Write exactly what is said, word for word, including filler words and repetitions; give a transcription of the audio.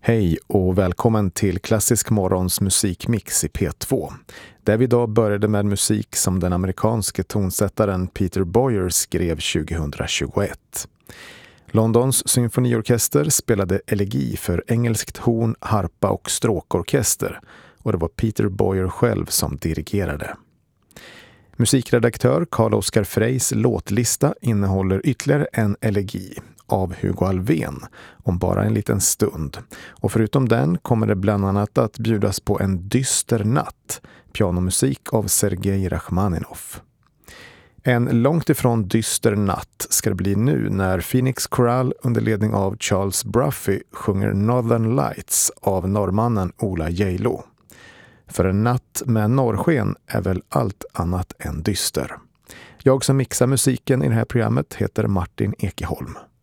Hej och välkommen till Klassisk morgons musikmix i P två. Där vi idag började med musik som den amerikanske tonsättaren Peter Boyer skrev tjugohundratjugoett. Londons symfoniorkester spelade elegi för engelskt horn, harpa och stråkorkester och det var Peter Boyer själv som dirigerade. Musikredaktör Carl-Oskar Freys låtlista innehåller ytterligare en elegi av Hugo Alfvén om bara en liten stund. Och förutom den kommer det bland annat att bjudas på en dyster natt, pianomusik av Sergej Rachmaninov. En långt ifrån dyster natt ska det bli nu när Phoenix Chorale under ledning av Charles Bruffy sjunger Northern Lights av norrmannen Ola Geilo. För en natt med norrsken är väl allt annat än dyster. Jag som mixar musiken i det här programmet heter Martin Ekeholm.